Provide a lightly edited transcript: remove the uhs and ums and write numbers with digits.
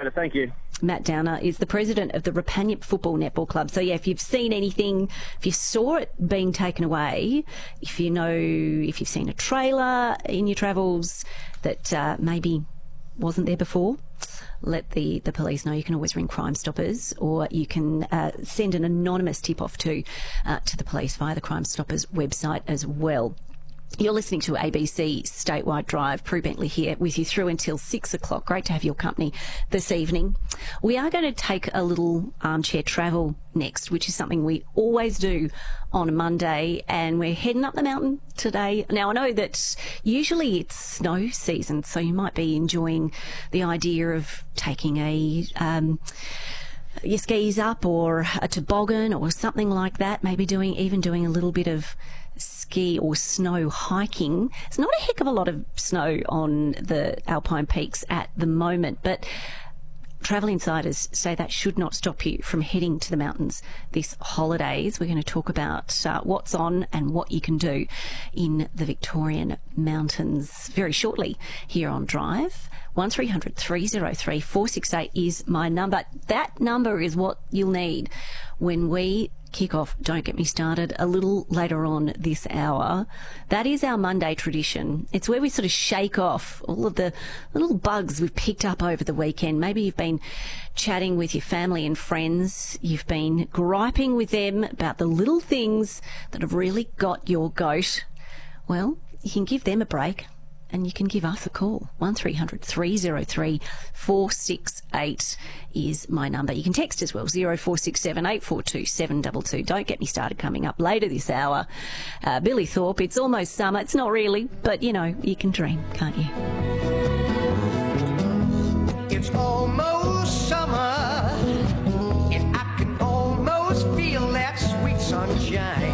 appreciate it. Thank you. Matt Downer is the president of the Rapanyup Football Netball Club. So, yeah, if you've seen anything, if you saw it being taken away, if you've seen a trailer in your travels that maybe wasn't there before, let the police know. You can always ring Crime Stoppers, or you can send an anonymous tip-off to the police via the Crime Stoppers website as well. You're listening to ABC Statewide Drive. Prue Bentley here with you through until 6 o'clock. Great to have your company this evening. We are going to take a little armchair travel next, which is something we always do on a Monday, and we're heading up the mountain today. Now, I know that usually it's snow season, so you might be enjoying the idea of taking your skis up, or a toboggan or something like that, maybe doing a little bit of ski or snow hiking. It's not a heck of a lot of snow on the Alpine peaks at the moment, but travel insiders say that should not stop you from heading to the mountains this holidays. We're going to talk about what's on and what you can do in the Victorian mountains very shortly here on Drive. 1300 303 468 is my number. That number is what you'll need when we kick off Don't Get Me Started a little later on this hour. That is our Monday tradition. It's where we sort of shake off all of the little bugs we've picked up over the weekend. Maybe you've been chatting with your family and friends. You've been griping with them about the little things that have really got your goat. Well, you can give them a break, and you can give us a call. 1300 303 468 is my number. You can text as well, 0467 842 722. Don't Get Me Started coming up later this hour. Billy Thorpe, it's almost summer. It's not really, but, you know, you can dream, can't you? It's almost summer, and I can almost feel that sweet sunshine.